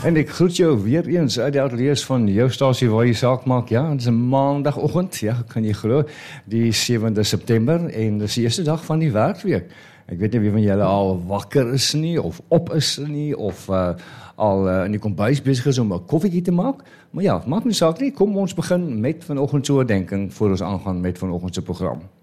En ek groet jou weer eens uit die ateljee van jou stasie waar jy saak maak. Ja, dit is 'n maandagoggend, ja, kan jy glo, die 7de September en dis die eerste dag van die werkweek. Ek weet nie wie van julle al wakker is nie, of op is nie, of al in die kombuis besig is om 'n koffietjie te maak. Maar ja, maak nie saak nie, kom ons begin met vanoggend se oordeenking voor ons aangaan met vanoggend se program.